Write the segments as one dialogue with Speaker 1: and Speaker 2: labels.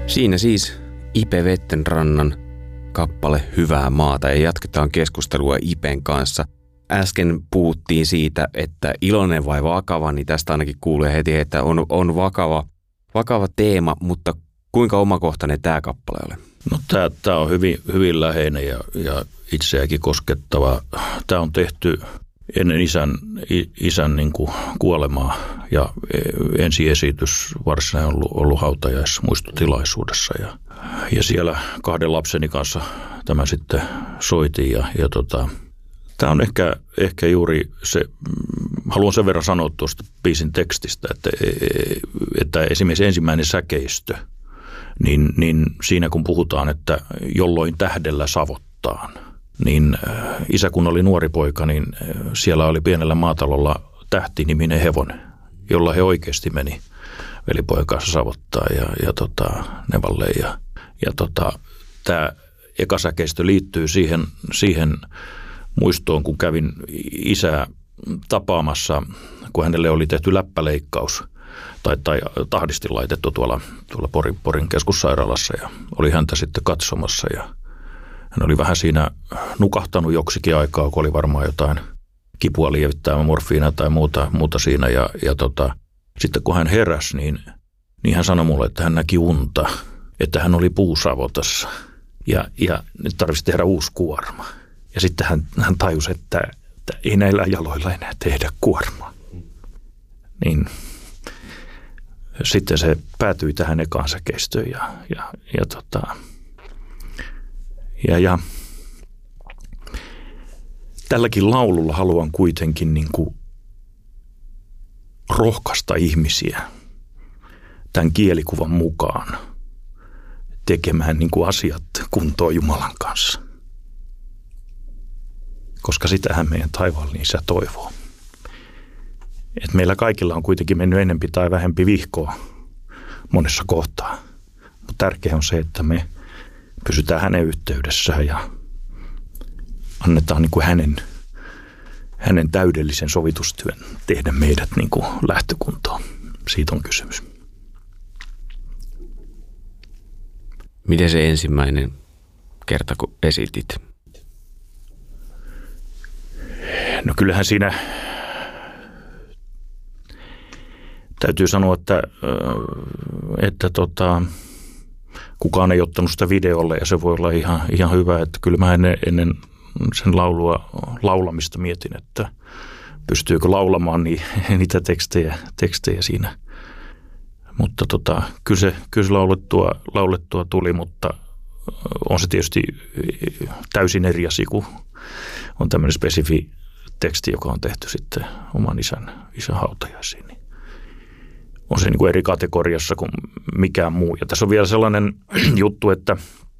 Speaker 1: Siinä siis Ipe Vettenrannan kappale Hyvää maata ja jatketaan keskustelua Ipen kanssa. Äsken puhuttiin siitä, että iloinen vai vakava, niin tästä ainakin kuulee heti, että on vakava teema, mutta kuinka omakohtainen tämä kappale oli?
Speaker 2: No tämä on hyvin läheinen ja itseäkin koskettava. Tämä on tehty ennen isän niin kuin kuolemaa ja ensiesitys varsinainen on ollut hautajaismuistotilaisuudessa ja siellä 2 lapseni kanssa tämä sitten soitiin ja tämä on ehkä juuri se, haluan sen verran sanoa tuosta biisin tekstistä, että esimerkiksi ensimmäinen säkeistö, niin siinä kun puhutaan, että jolloin tähdellä savottaan, niin isä kun oli nuori poika, niin siellä oli pienellä maatalolla Tähti-niminen hevonen, jolla he oikeasti meni velipojan kanssa savottaa ja Nevalle. Ja tämä eka säkeistö liittyy siihen muistoon, kun kävin isää tapaamassa, kun hänelle oli tehty läppäleikkaus tai tahdisti laitettu tuolla Porin keskussairaalassa ja oli häntä sitten katsomassa ja hän oli vähän siinä nukahtanut joksikin aikaa, kun oli varmaan jotain kipua lievittää, morfiina tai muuta siinä ja sitten kun hän heräsi, niin hän sanoi mulle, että hän näki unta, että hän oli puusavotassa ja nyt tarvitsi tehdä uusi kuorma. Ja sitten hän tajusi, että ei näillä jaloilla enää tehdä kuormaa. Niin sitten se päätyi tähän ekaan säkeistöön ja tälläkin laululla haluan kuitenkin niin kuin rohkaista ihmisiä tämän kielikuvan mukaan tekemään niin kuin asiat kuntoon Jumalan kanssa. Koska sitähän meidän taivaallinen Isä toivoo. Et meillä kaikilla on kuitenkin mennyt enempi tai vähempi vihkoa monessa kohtaa. Mutta tärkeää on se, että me pysytään hänen yhteydessään ja annetaan niin kuin hänen täydellisen sovitustyön tehdä meidät niin kuin lähtökuntoon. Siitä on kysymys.
Speaker 1: Miten se ensimmäinen kerta, kun esitit?
Speaker 2: No kyllähän siinä täytyy sanoa, että kukaan ei ottanut sitä videolle ja se voi olla ihan hyvä, että kyllä mä ennen sen laulamista mietin, että pystyykö laulamaan niitä tekstejä siinä. Mutta kyllä se laulettua tuli, mutta on se tietysti täysin eri asia, kun on tämmöinen spesifi teksti, joka on tehty sitten oman isän hautajaisiin. Niin on se niin kuin eri kategoriassa kuin mikään muu. Ja tässä on vielä sellainen juttu, että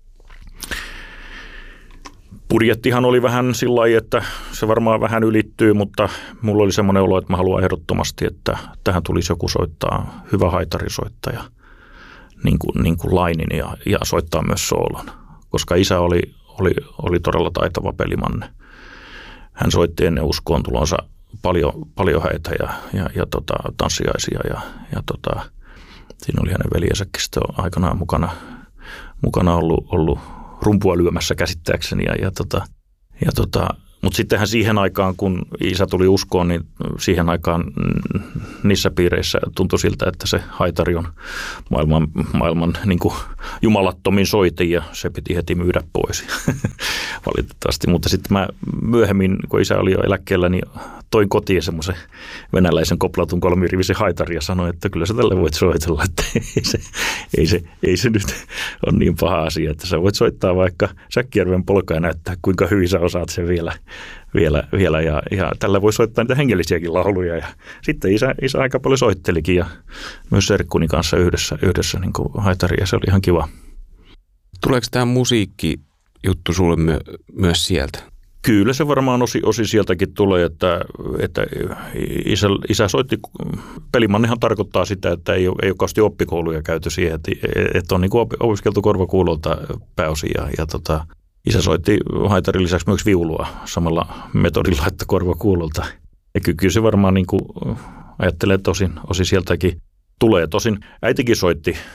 Speaker 2: budjettihan oli vähän sillä lailla, että se varmaan vähän ylittyy, mutta mulla oli semmoinen olo, että mä haluan ehdottomasti, että tähän tulisi joku soittaa, hyvä haitarisoittaja, niin kuin Lainin ja soittaa myös soolon. Koska isä oli todella taitava pelimanne. Hän soitti ennen uskoontulonsa paljon häitä ja tanssiaisia ja siinä oli hänen veljensäkin sitten aikanaan mukana ollut rumpua lyömässä käsittääkseni mutta sittenhän siihen aikaan, kun isä tuli uskoon, niin siihen aikaan niissä piireissä tuntui siltä, että se haitari on maailman niin kuin jumalattomin soitin ja se piti heti myydä pois valitettavasti. Mutta sitten mä myöhemmin, kun isä oli jo eläkkeellä, niin toin kotiin semmoisen venäläisen koplatun 3-rivisen haitari ja sanoin, että kyllä sä tälle voit soitella, että ei se nyt ole niin paha asia, että sä voit soittaa vaikka Säkkijärven polkaa ja näyttää, kuinka hyvin sä osaat sen vielä ja tällä voi soittaa niitä hengellisiäkin lauluja ja sitten isä aika paljon soittelikin ja myös serkkuni kanssa yhdessä niin kuin haitaria, se oli ihan kiva.
Speaker 1: Tuleeko tämä musiikkijuttu sulle myös sieltä?
Speaker 2: Kyllä se varmaan osi sieltäkin tulee, että isä soitti, pelimannihan tarkoittaa sitä, että ei ole kauheasti oppikouluja käyty siihen, että on niin kuin opiskeltu korvakuulolta pääosin ja isä soitti haitarin lisäksi myös viulua samalla metodilla, että korvakuulolta. Ja kyllä se varmaan niin kuin ajattelee, että osin sieltäkin tulee. Tosin äitikin soitti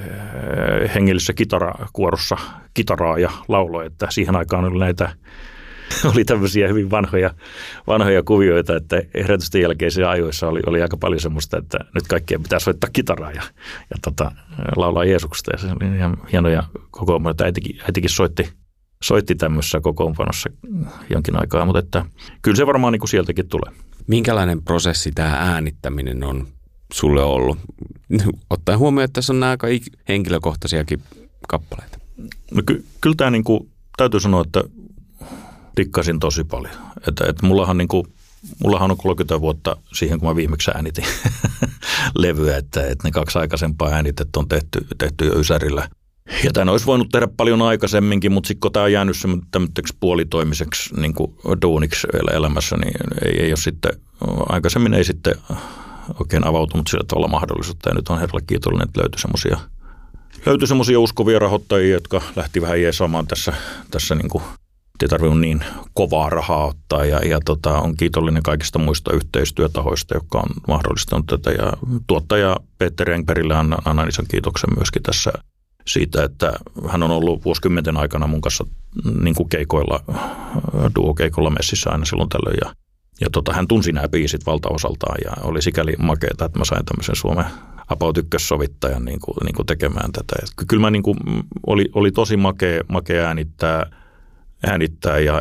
Speaker 2: hengellisessä kitarakuorossa kitaraa ja lauloi, että siihen aikaan oli tämmöisiä hyvin vanhoja kuvioita, että herätysten jälkeisiä ajoissa oli aika paljon semmoista, että nyt kaikkien pitää soittaa kitaraa ja laulaa Jeesuksesta. Ja se oli ihan hienoja kokoonpanoja, että äitikin soitti tämmöisessä kokoonpanossa jonkin aikaa, mutta että kyllä se varmaan niin kuin sieltäkin tulee.
Speaker 1: Minkälainen prosessi tämä äänittäminen on sulle ollut? Ottaen huomioon, että tässä on nämä aika henkilökohtaisiakin kappaleita.
Speaker 2: No kyllä tämä niin kuin, täytyy sanoa, että tikkasin tosi paljon. Että mullahan on 30 vuotta siihen, kun mä viimeksi äänitin levyä, että ne 2 aikaisempaa äänitettä on tehty jo ysärillä. Ja tämän olisi voinut tehdä paljon aikaisemminkin, mutta sitten kun tämä on jäänyt tämmöiseksi puolitoimiseksi niin kuin duuniksi elämässä, niin ei ole sitten, aikaisemmin ei sitten oikein avautunut sillä tavalla mahdollisuutta. Ja nyt on herralle kiitollinen, että löytyi semmoisia uskovia rahoittajia, jotka lähti vähän jeesaamaan tässä niin kuin, ei tarvinnut niin kovaa rahaa ottaa ja on kiitollinen kaikista muista yhteistyötahoista, jotka on mahdollistanut tätä. Ja tuottaja Peter Engbergille annan ison kiitoksen myöskin tässä siitä, että hän on ollut vuosikymmenten aikana mun kanssa niin kuin duokeikolla messissä aina silloin tällöin. Ja hän tunsi nämä biisit valtaosaltaan ja oli sikäli makeata, että mä sain tämmöisen Suomen about ykkössovittajan niin kuin tekemään tätä. Et kyllä mä niin kuin, oli tosi makea äänittää ja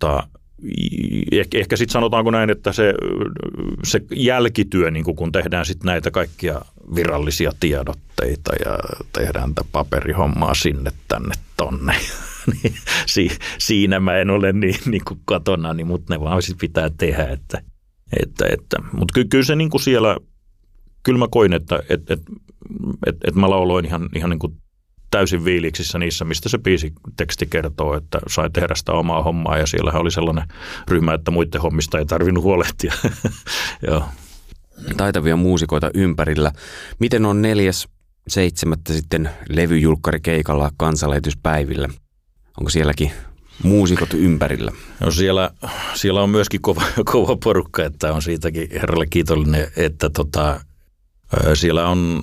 Speaker 2: ehkä sitten sanotaanko näin, että se jälkityö, niin kun tehdään sitten näitä kaikkia virallisia tiedotteita ja tehdään tätä paperihommaa sinne, tänne, tonne, niin siinä mä en ole niin kuin katona, niin, mutta ne vaan sitten pitää tehdä. Mutta kyllä se niin kuin siellä, kyllä mä koin, että mä lauloin ihan niin kuin täysin viiliksissä niissä, mistä se biisiteksti kertoo, että sai tehdä sitä omaa hommaa ja siellähän oli sellainen ryhmä, että muiden hommista ei tarvinnut huolehtia. Joo.
Speaker 1: Taitavia muusikoita ympärillä. Miten on 4.7. sitten levyjulkkarikeikalla Kansanlähetyspäivillä? Onko sielläkin muusikot ympärillä?
Speaker 2: No siellä on myöskin kova porukka, että on siitäkin herralle kiitollinen, että siellä on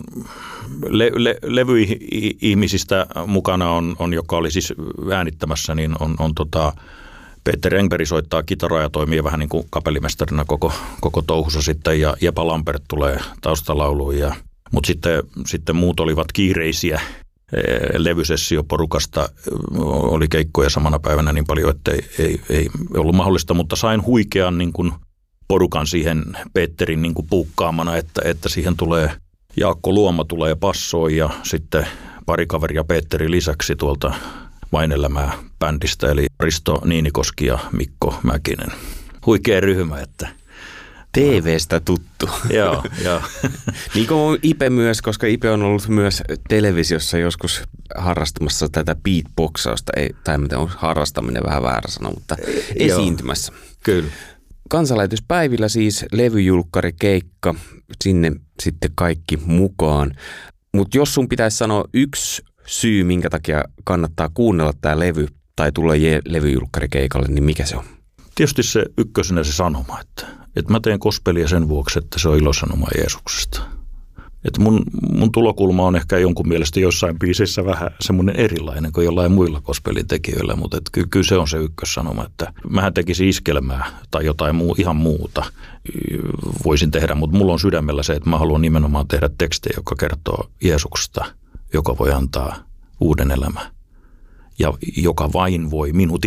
Speaker 2: levyihmisistä mukana on, joka oli siis äänittämässä, niin on Peter Engberg soittaa kitaraa ja toimii vähän niin kuin kapellimestarina koko touhussa sitten, ja Jepa Lampert tulee taustalauluun. Mutta sitten muut olivat kiireisiä levysessioporukasta. Oli keikkoja samana päivänä niin paljon, että ei ollut mahdollista, mutta sain huikean niin kuin porukan siihen Peterin niin kuin puukkaamana, että siihen tulee Jaakko Luoma tulee passoon ja sitten pari kaveria Peterin lisäksi tuolta Vain-elämää bändistä, eli Risto Niinikoski ja Mikko Mäkinen. Huikea ryhmä, että
Speaker 1: TV:stä tuttu.
Speaker 2: Joo.
Speaker 1: Niin kuin Ipe myös, koska Ipe on ollut myös televisiossa joskus harrastamassa tätä beatboxausta, tai miten on harrastaminen vähän väärä sana, mutta esiintymässä.
Speaker 2: Kyllä.
Speaker 1: Kansanlähetyspäivillä siis levyjulkkarikeikka, sinne sitten kaikki mukaan. Mutta jos sun pitäisi sanoa yksi syy, minkä takia kannattaa kuunnella tämä levy tai tulla levyjulkkarikeikalle, niin mikä se on?
Speaker 2: Tietysti se ykkösenä se sanoma, että mä teen gospelia sen vuoksi, että se on ilosanoma Jeesuksesta. Että mun tulokulma on ehkä jonkun mielestä jossain biisissä vähän semmoinen erilainen kuin jollain muilla gospelin tekijöillä, mutta kyllä se on se ykkössanoma, että mähän tekisin iskelmää tai jotain ihan muuta voisin tehdä, mutta mulla on sydämellä se, että mä haluan nimenomaan tehdä tekstejä, joka kertoo Jeesuksesta, joka voi antaa uuden elämän ja joka vain voi minut